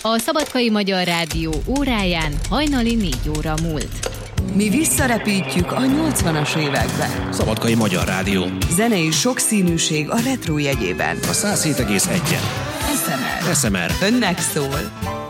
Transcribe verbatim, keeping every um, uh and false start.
A Szabadkai Magyar Rádió óráján hajnali négy óra múlt. Mi visszarepítjük a nyolcvanas évekbe. Szabadkai Magyar Rádió. Zenei sokszínűség a retro jegyében. A száz hét egész egyen. es em er. es em er. Önnek szól.